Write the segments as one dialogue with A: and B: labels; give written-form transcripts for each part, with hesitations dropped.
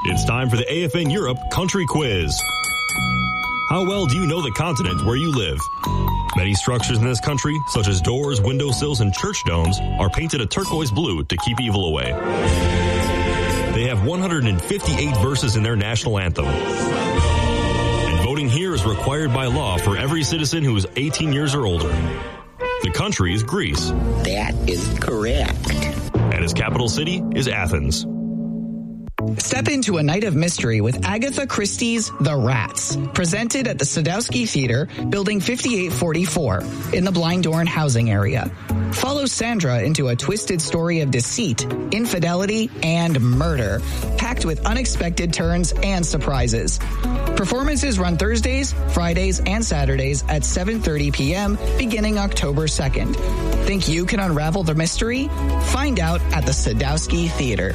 A: It's time for the AFN Europe Country Quiz. How well do you know the continent where you live? Many structures in this country, such as doors, windowsills, and church domes, are painted a turquoise blue to keep evil away. They have 158 verses in their national anthem. And voting here is required by law for every citizen who is 18 years or older. The country is Greece.
B: That is correct.
A: And its capital city is Athens.
C: Step into a night of mystery with Agatha Christie's The Rats, presented at the Sadowski Theater, Building 5844, in the Blinddorn housing area. Follow Sandra into a twisted story of deceit, infidelity, and murder, packed with unexpected turns and surprises. Performances run Thursdays, Fridays, and Saturdays at 7:30 p.m. beginning October 2nd. Think you can unravel the mystery? Find out at the Sadowski Theater.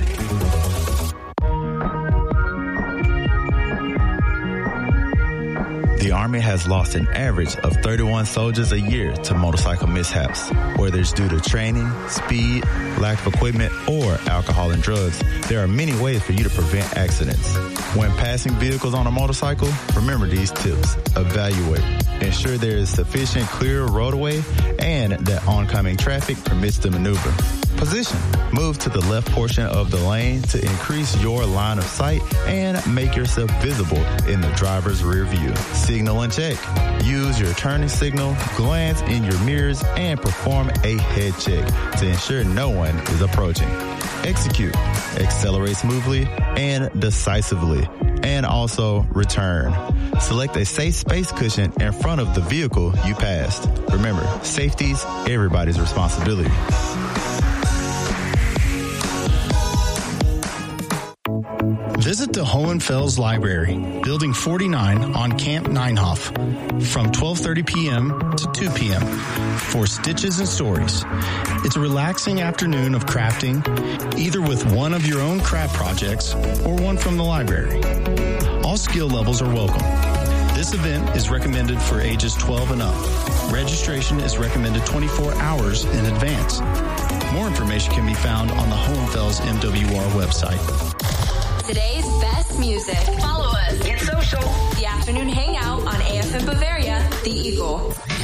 D: The Army has lost an average of 31 soldiers a year to motorcycle mishaps, whether it's due to training, speed, lack of equipment, or alcohol and drugs. There are many ways for you to prevent accidents. When passing vehicles on a motorcycle, remember these tips. Evaluate. Ensure there is sufficient clear roadway and that oncoming traffic permits the maneuver. Position. Move to the left portion of the lane to increase your line of sight and make yourself visible in the driver's rear view. Signal and check. Use your turning signal, glance in your mirrors, and perform a head check to ensure no one is approaching. Execute. Accelerate smoothly and decisively. And also return. Select a safe space cushion in front of the vehicle you passed. Remember, safety's everybody's responsibility.
E: Visit the Hohenfels Library, Building 49 on Camp Nienhoff, from 12:30 p.m. to 2 p.m. for Stitches and Stories. It's a relaxing afternoon of crafting, either with one of your own craft projects or one from the library. All skill levels are welcome. This event is recommended for ages 12 and up. Registration is recommended 24 hours in advance. More information can be found on the Hohenfels MWR website.
F: Today's best music. Follow us.
B: Get social.
F: The Afternoon Hangout on AFN Bavaria, The Eagle.